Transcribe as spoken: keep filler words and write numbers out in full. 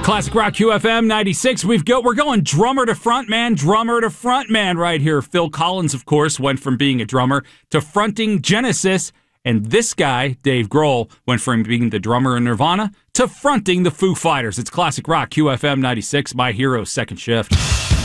Classic Rock Q F M ninety-six. We've got, we're going drummer to frontman, drummer to frontman right here. Phil Collins, of course, went from being a drummer to fronting Genesis. And this guy, Dave Grohl, went from being the drummer in Nirvana to fronting the Foo Fighters. It's Classic Rock Q F M ninety-six, my hero, second shift.